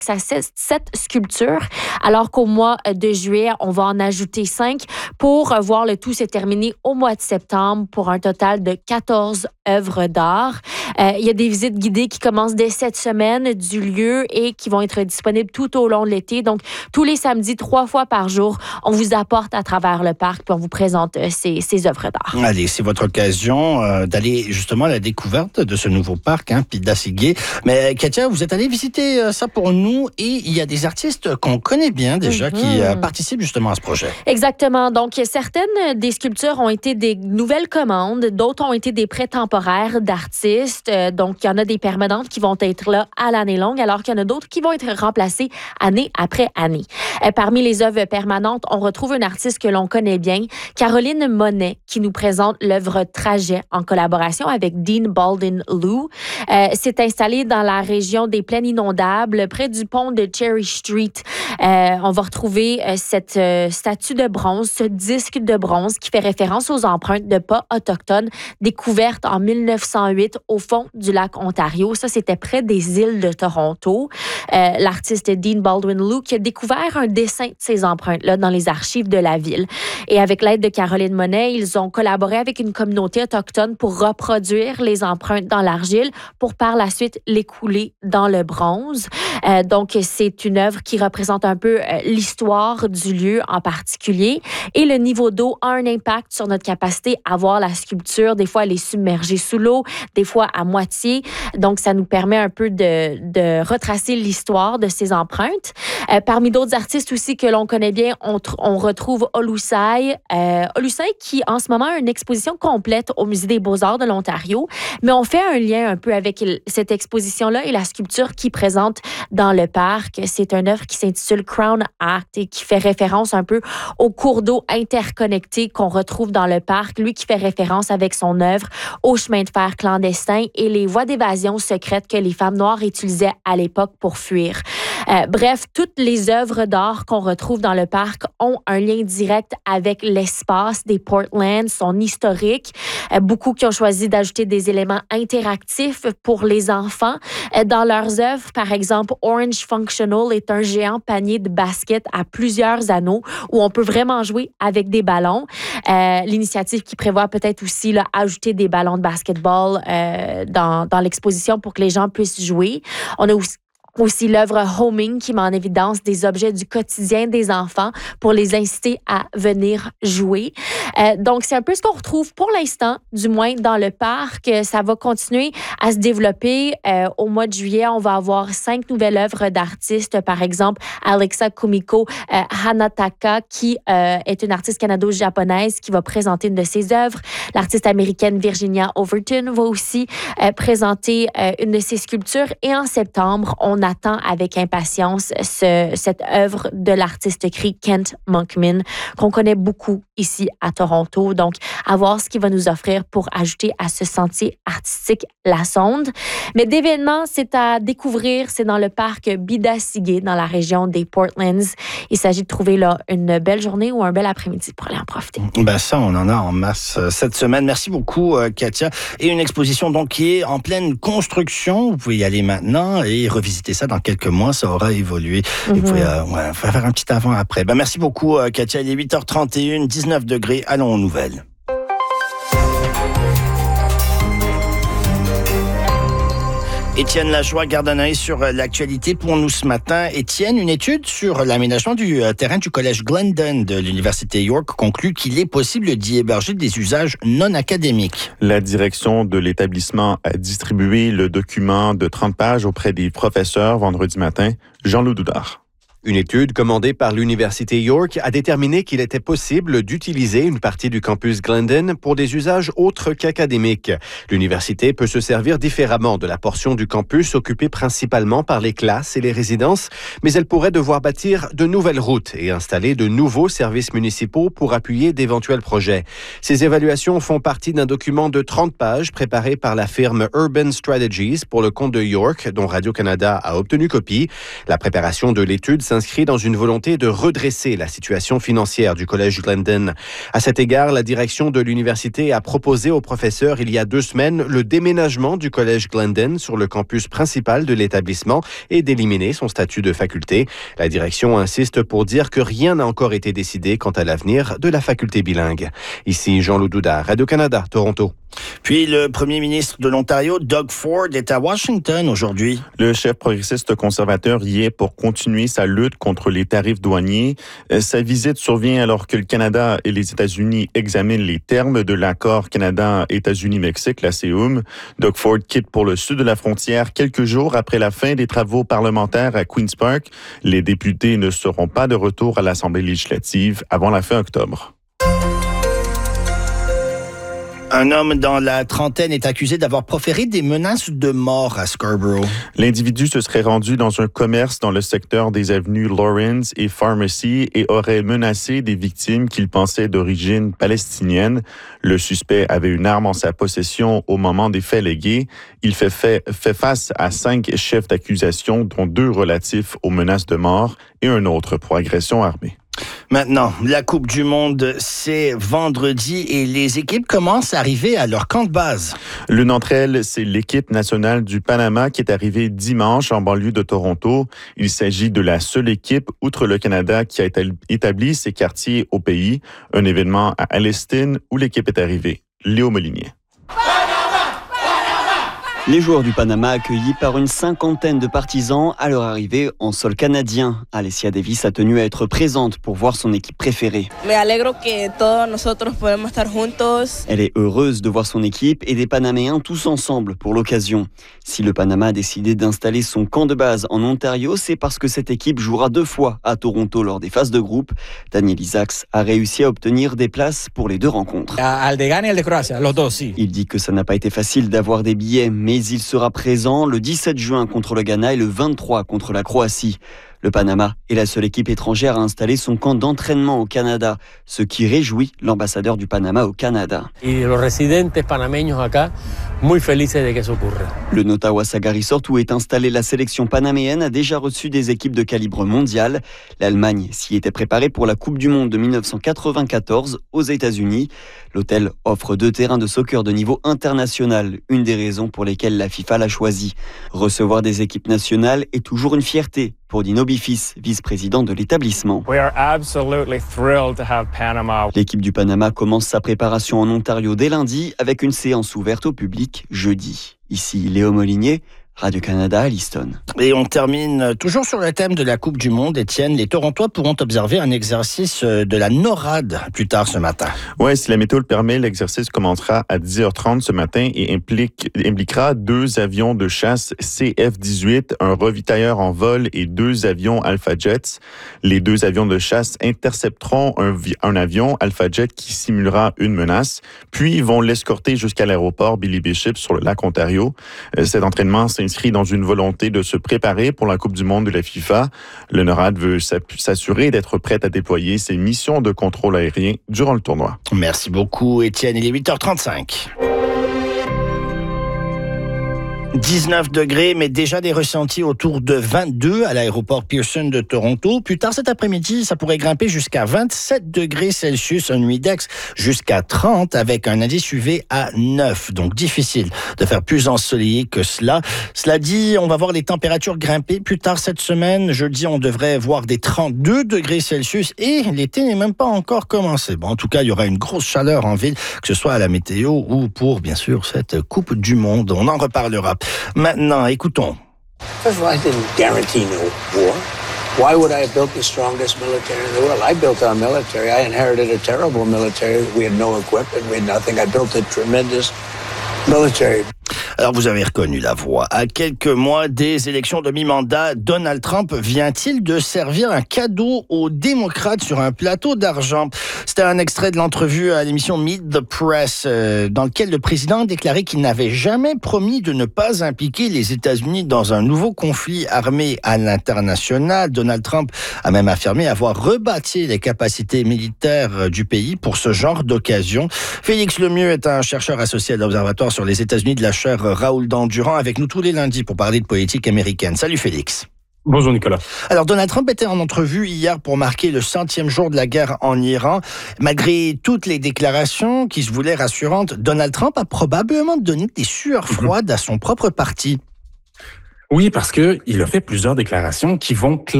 à 7 sculptures, alors qu'au mois de juillet, on va en ajouter 5 pour voir le tout se terminer au mois de septembre pour un total de 14 œuvres d'art. Il y a des visites guidées qui commencent dès cette semaine du lieu et qui vont être disponibles tout au long de l'été. Donc, tous les samedis, 3 fois par jour, on vous apporte à travers le parc puis on vous présente ces œuvres d'art. Allez, c'est votre occasion d'aller justement à la découverte de ce nouveau parc, Pidassigé. Mais Katia, vous êtes allée visiter ça pour nous et il y a des artistes qu'on connaît bien déjà qui participent justement à ce projet. Exactement. Donc, certaines des sculptures ont été des nouvelles commandes, d'autres ont été des prêts temporaires d'artistes. Donc, il y en a des permanentes qui vont être là à l'année longue, alors qu'il y en a d'autres qui vont être remplacées année après année. Parmi les œuvres permanentes, on retrouve une artiste que l'on connaît bien, Caroline Monet, qui nous présente l'œuvre Trajet en collaboration avec Dean Baldwin Lou. C'est installé dans la région des Plaines inondables, près du pont de Cherry Street. On va retrouver cette statue de bronze, ce disque de bronze qui fait référence aux empreintes de pas autochtones découvertes en 1908 au fond du lac Ontario. Ça, c'était près des îles de Toronto. L'artiste Dean Baldwin Lou qui a découvert un dessin de ces empreintes-là dans les archives de la ville. Et avec l'aide de Caroline Monet, ils ont collaboré avec une communauté autochtone pour reproduire les empreintes dans l'argile pour par la suite les couler dans le bronze. Donc, c'est une œuvre qui représente un peu l'histoire du lieu en particulier. Et le niveau d'eau a un impact sur notre capacité à voir la sculpture. Des fois, elle est submergée sous l'eau, des fois à moitié. Donc, ça nous permet un peu de retracer l'histoire de ces empreintes. Parmi d'autres artistes aussi que l'on connaît bien, on retrouve Olusai. Olusai qui, en ce moment, a une exposition complète au Musée des Beaux-Arts de l'Ontario. Mais on fait un lien un peu avec cette exposition-là et la sculpture qu'il présente dans le parc. C'est une œuvre qui s'intitule Crown Act et qui fait référence un peu aux cours d'eau interconnectés qu'on retrouve dans le parc. Lui qui fait référence avec son œuvre aux chemins de fer clandestins et les voies d'évasion secrètes que les femmes noires utilisaient à l'époque pour fuir. Bref, toutes les œuvres d'art qu'on retrouve dans le parc ont un lien direct avec l'espace des Portlands, son historique. Beaucoup qui ont choisi d'ajouter des éléments interactifs pour les enfants dans leurs œuvres. Par exemple, Orange Functional est un géant panier de basket à plusieurs anneaux où on peut vraiment jouer avec des ballons. L'initiative qui prévoit peut-être aussi ajouter des ballons de basketball dans l'exposition pour que les gens puissent jouer. On a aussi l'œuvre Homing qui met en évidence des objets du quotidien des enfants pour les inciter à venir jouer. Donc, c'est un peu ce qu'on retrouve pour l'instant, du moins dans le parc. Ça va continuer à se développer. Au mois de juillet, on va avoir 5 nouvelles œuvres d'artistes. Par exemple, Alexa Kumiko Hanataka, qui est une artiste canado-japonaise qui va présenter une de ses œuvres. L'artiste américaine Virginia Overton va aussi présenter une de ses sculptures. Et en septembre, on attend avec impatience cette œuvre de l'artiste gris Kent Monkman, qu'on connaît beaucoup ici à Toronto. Donc, à voir ce qu'il va nous offrir pour ajouter à ce sentier artistique La Sonde. Mais d'événements, c'est à découvrir. C'est dans le parc Bidassigé, dans la région des Portlands. Il s'agit de trouver là une belle journée ou un bel après-midi pour aller en profiter. Ça, on en a en masse cette semaine. Merci beaucoup, Katia. Et une exposition donc qui est en pleine construction. Vous pouvez y aller maintenant et revisiter ça dans quelques mois. Ça aura évolué. Vous pouvez faire un petit avant-après. Merci beaucoup, Katia. Il est 8h31, 19 degrés. Allons aux nouvelles. Étienne Lajoie garde un œil sur l'actualité pour nous ce matin. Étienne, une étude sur l'aménagement du terrain du collège Glendon de l'Université York conclut qu'il est possible d'y héberger des usages non académiques. La direction de l'établissement a distribué le document de 30 pages auprès des professeurs vendredi matin. Jean-Loup Doudard. Une étude commandée par l'Université York a déterminé qu'il était possible d'utiliser une partie du campus Glendon pour des usages autres qu'académiques. L'université peut se servir différemment de la portion du campus occupée principalement par les classes et les résidences, mais elle pourrait devoir bâtir de nouvelles routes et installer de nouveaux services municipaux pour appuyer d'éventuels projets. Ces évaluations font partie d'un document de 30 pages préparé par la firme Urban Strategies pour le compte de York, dont Radio-Canada a obtenu copie. La préparation de l'étude s'inscrit dans une volonté de redresser la situation financière du collège Glendon. À cet égard, la direction de l'université a proposé aux professeurs il y a 2 semaines le déménagement du collège Glendon sur le campus principal de l'établissement et d'éliminer son statut de faculté. La direction insiste pour dire que rien n'a encore été décidé quant à l'avenir de la faculté bilingue. Ici Jean-Loup Doudard, Radio-Canada, Toronto. Puis le premier ministre de l'Ontario, Doug Ford, est à Washington aujourd'hui. Le chef progressiste conservateur y est pour continuer sa lutte contre les tarifs douaniers. Sa visite survient alors que le Canada et les États-Unis examinent les termes de l'accord Canada-États-Unis-Mexique, la CEUM. Doug Ford quitte pour le sud de la frontière quelques jours après la fin des travaux parlementaires à Queen's Park. Les députés ne seront pas de retour à l'Assemblée législative avant la fin octobre. Un homme dans la trentaine est accusé d'avoir proféré des menaces de mort à Scarborough. L'individu se serait rendu dans un commerce dans le secteur des avenues Lawrence et Pharmacy et aurait menacé des victimes qu'il pensait d'origine palestinienne. Le suspect avait une arme en sa possession au moment des faits allégués. Il fait face à 5 chefs d'accusation, dont 2 relatifs aux menaces de mort et un autre pour agression armée. Maintenant, la Coupe du Monde, c'est vendredi et les équipes commencent à arriver à leur camp de base. L'une d'entre elles, c'est l'équipe nationale du Panama qui est arrivée dimanche en banlieue de Toronto. Il s'agit de la seule équipe, outre le Canada, qui a établi ses quartiers au pays. Un événement à Alliston où l'équipe est arrivée. Léo Molinier. Les joueurs du Panama accueillis par une 50aine de partisans à leur arrivée en sol canadien. Alessia Davis a tenu à être présente pour voir son équipe préférée. Elle est heureuse de voir son équipe et des Panaméens tous ensemble pour l'occasion. Si le Panama a décidé d'installer son camp de base en Ontario, c'est parce que cette équipe jouera 2 fois à Toronto lors des phases de groupe. Daniel Isaacs a réussi à obtenir des places pour les 2 rencontres. Il dit que ça n'a pas été facile d'avoir des billets, mais il sera présent le 17 juin contre le Ghana et le 23 contre la Croatie. Le Panama est la seule équipe étrangère à installer son camp d'entraînement au Canada, ce qui réjouit l'ambassadeur du Panama au Canada. Le Nottawa Saga Resort, où est installée la sélection panaméenne, a déjà reçu des équipes de calibre mondial. L'Allemagne s'y était préparée pour la Coupe du Monde de 1994 aux États-Unis. L'hôtel offre 2 terrains de soccer de niveau international, une des raisons pour lesquelles la FIFA l'a choisi. Recevoir des équipes nationales est toujours une fierté pour Dino Bifis, vice-président de l'établissement. L'équipe du Panama commence sa préparation en Ontario dès lundi avec une séance ouverte au public jeudi. Ici Léo Molinier, Radio-Canada à Alliston. Et on termine toujours sur le thème de la Coupe du Monde. Étienne, les Torontois pourront observer un exercice de la NORAD plus tard ce matin. Oui, si la météo le permet, l'exercice commencera à 10h30 ce matin et impliquera 2 avions de chasse CF-18, un ravitailleur en vol et 2 avions Alpha Jets. Les 2 avions de chasse intercepteront un avion Alpha Jet qui simulera une menace, puis vont l'escorter jusqu'à l'aéroport Billy Bishop sur le lac Ontario. Cet entraînement s'inscrit dans une volonté de se préparer pour la Coupe du Monde de la FIFA. Le NORAD veut s'assurer d'être prête à déployer ses missions de contrôle aérien durant le tournoi. Merci beaucoup, Étienne. Il est 8h35. 19 degrés, mais déjà des ressentis autour de 22 à l'aéroport Pearson de Toronto. Plus tard cet après-midi, ça pourrait grimper jusqu'à 27 degrés Celsius, un humidex jusqu'à 30 avec un indice UV à 9. Donc difficile de faire plus ensoleillé que cela. Cela dit, on va voir les températures grimper plus tard cette semaine. Jeudi, on devrait voir des 32 degrés Celsius et l'été n'est même pas encore commencé. Bon, en tout cas, il y aura une grosse chaleur en ville, que ce soit à la météo ou pour, bien sûr, cette Coupe du Monde. On en reparlera. Maintenant, écoutons. First of all, I didn't guarantee no war. Why would I have built the strongest military in the world? I built our military. I inherited a terrible military. We had no equipment. We had nothing. I built a tremendous military. Alors, vous avez reconnu la voix. À quelques mois des élections de mi-mandat, Donald Trump vient-il de servir un cadeau aux démocrates sur un plateau d'argent? C'était un extrait de l'entrevue à l'émission Meet the Press, dans lequel le président a déclaré qu'il n'avait jamais promis de ne pas impliquer les États-Unis dans un nouveau conflit armé à l'international. Donald Trump a même affirmé avoir rebâti les capacités militaires du pays pour ce genre d'occasion. Félix Lemieux est un chercheur associé à l'Observatoire sur les États-Unis de la chaire Raoul Dandurand, avec nous tous les lundis pour parler de politique américaine. Salut Félix. Bonjour Nicolas. Alors Donald Trump était en entrevue hier pour marquer le 100e jour de la guerre en Iran. Malgré toutes les déclarations qui se voulaient rassurantes, Donald Trump a probablement donné des sueurs froides à son propre parti. Oui, parce qu'il a fait plusieurs déclarations qui vont